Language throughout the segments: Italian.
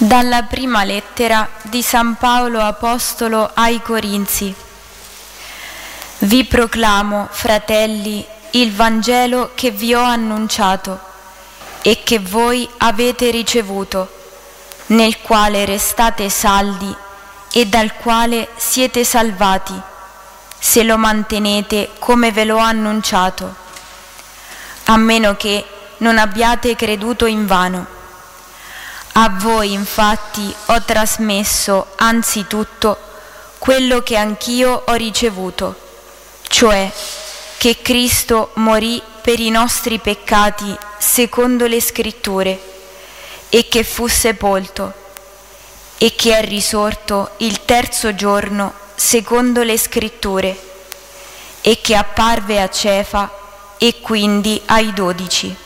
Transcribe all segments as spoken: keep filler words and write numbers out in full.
Dalla prima lettera di San Paolo Apostolo ai Corinzi. Vi proclamo, fratelli, il Vangelo che vi ho annunciato e che voi avete ricevuto, nel quale restate saldi e dal quale siete salvati, se lo mantenete come ve l'ho annunciato, a meno che non abbiate creduto invano. A voi infatti ho trasmesso anzitutto quello che anch'io ho ricevuto, cioè che Cristo morì per i nostri peccati secondo le Scritture e che fu sepolto e che è risorto il terzo giorno secondo le Scritture e che apparve a Cefa e quindi ai dodici.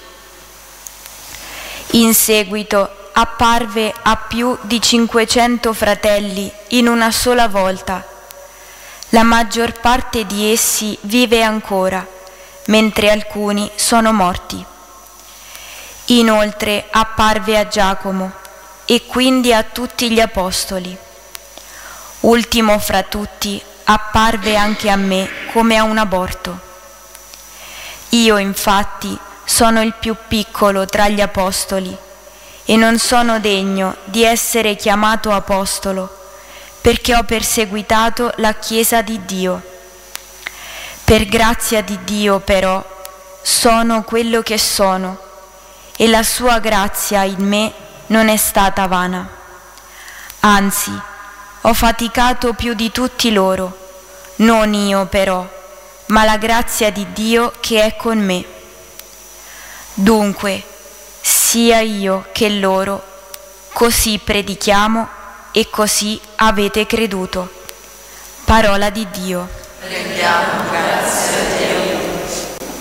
In seguito apparve a più di cinquecento fratelli in una sola volta. La maggior parte di essi vive ancora, mentre alcuni sono morti. Inoltre apparve a Giacomo e quindi a tutti gli apostoli. Ultimo fra tutti apparve anche a me come a un aborto. Io infatti sono il più piccolo tra gli apostoli e non sono degno di essere chiamato apostolo, perché ho perseguitato la Chiesa di Dio. Per grazia di Dio, però, sono quello che sono, e la sua grazia in me non è stata vana. Anzi, ho faticato più di tutti loro, non io però, ma la grazia di Dio che è con me. Dunque, sia io che loro, così predichiamo e così avete creduto. Parola di Dio. Rendiamo grazie a Dio.